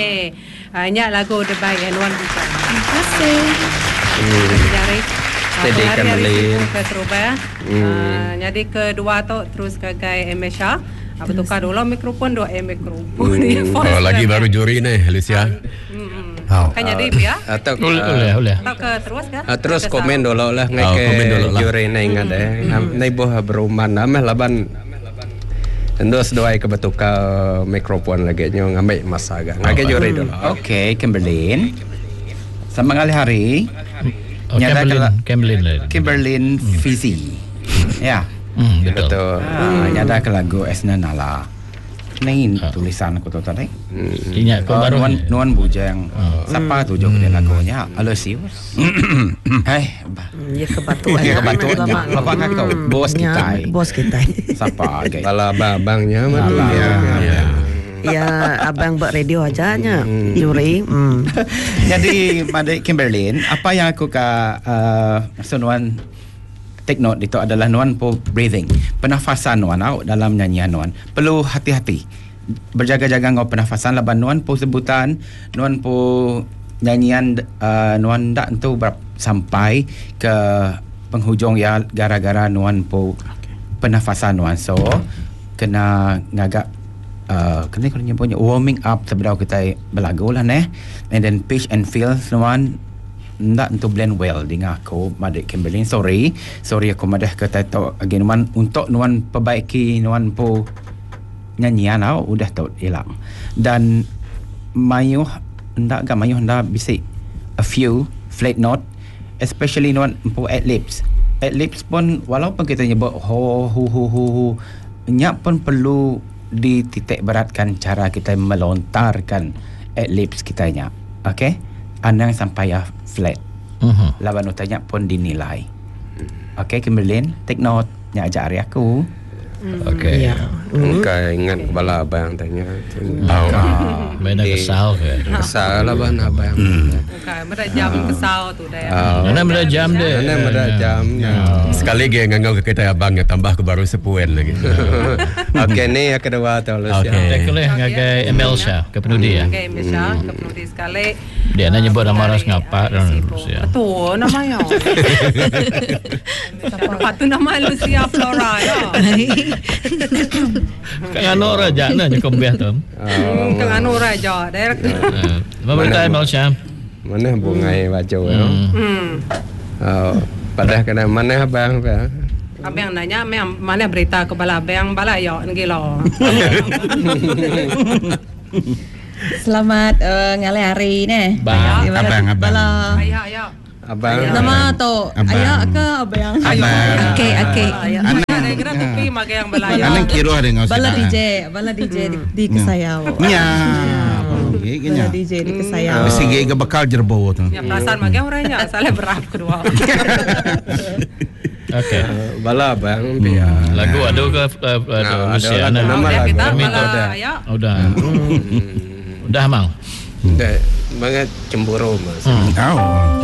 Okey. Nyak lagu terbaik Nuan Bukan. Terima kasih. Jari. Jadi Kemlin ke Surabaya. Jadi kedua tu terus ke Emesha. Apa tukar dulu mikrofon mikrofon. Lagi baru juri nih Alicia. Kan jadi ya. atau Boleh. Tak ke terus ke? terus komen dulu lah komen dulu lah. juri nai ngade nai boh beruman ameh laban Endos doai ke betuka mikrofon lagi nyo ngambil masa agak ngake juri dulu. Okey, Kimberlin. Sama kali hari. Kimberlin Fizi. Ya. Betul. Nyada ke lagu Esna Nala. Ini tulisan aku tu tadi. Ingat kau baru Nuan Bujang. Siapa tu jok dia lagunya? Alosius. Ya kebatuan. Apa kau? Bos kita. Bos kita. Siapa? Bala babangnya Ya, abang buat radio aja nya. Juri. Jadi, Madai Kimberlin, apa yang aku Nuan take note itu adalah Nuan po breathing. Pernafasan Nuan dalam nyanyian Nuan. Perlu hati-hati. Berjaga-jaga ngau pernafasan laban Nuan po sebutan, Nuan po nyanyian Nuan tak tentu sampai ke penghujung ya gara-gara Nuan po pernafasan Nuan. So, kena ngagak kena punya warming up sebelum kita berlagu lah and then pitch and feel Nuan tak tentu blend well dengan aku Madik Kimberlin. Sorry aku madah kata tahu again Nuan untuk Nuan perbaiki Nuan po nyanyian udah tahu hilang dan mayuh hendak bisik a few flat note especially Nuan po ad libs pun walaupun kita nyebut hu nyak pun perlu dititik beratkan cara kita melontarkan ad libs kita nyak. Okay, anang sampai flat. Lawan utanya pun dinilai. Okay, Kimberlin, take note. Nya ajar hari aku. Okay. Kau ingat kepala abang tanya. Mana kesal ke? Kesal lah abang. Okay, mereka jam kesal tu dah. Mana mereka jam deh. Mana mereka jam. Sekali dia ngangau ke kita abang tambah ke baru sepuen lagi. Okay, ni yang kedua tu. Okay. Boleh ngagai Emelsha ke penudi ya. Okay, Emelsha ke penudi sekali. Dia nak nyebut nama ras ngapa dan Lucia. Betul namanya. Lepas tu nama Lucia Flora ya. Kang Anor raja na nya kembeh tu. Kang Anor raja direct. Memerintah Emelsha. Mana bungai baju ya. Pada kena mana abang apa? Abang nanya mana berita kepala abang bala ya ngilo. Selamat ngalih hari ni. Abang. Ayah. Abang. Nama tu ayah ke abang? Okey. Ada kira kopi makan yang belaya. Anang kira ada ngau. Bala DJ di Kesayau. Nya. Bala DJ di Kesayau. Sige ke bakal jerbo tu. Ya perasaan makan orangnya salah berap kedua. Okay. Bala abang. Lagu ada ke Lucia? Nama lagu. Kita bala ayah. Udah mang. Banget cemburu mas.